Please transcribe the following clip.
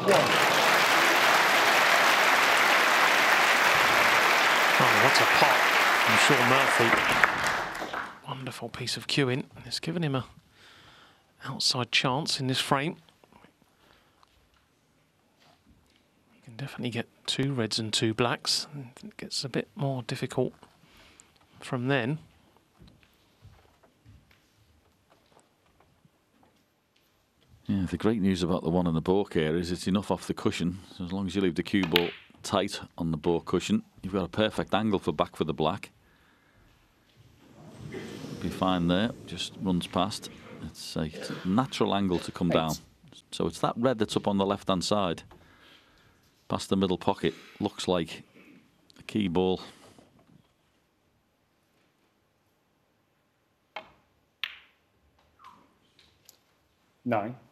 Oh, what a pot from Shaun Murphy. Wonderful piece of cueing. It's given him a outside chance in this frame. You can definitely get 2 reds and 2 blacks. It gets a bit more difficult from then. Yeah, the great news about the one in the ball care is it's enough off the cushion. So as long as you leave the cue ball tight on the ball cushion, you've got a perfect angle for back for the black. Be fine there, just runs past. It's a natural angle to come down. So it's that red that's up on the left-hand side, past the middle pocket. Looks like a key ball. Nine.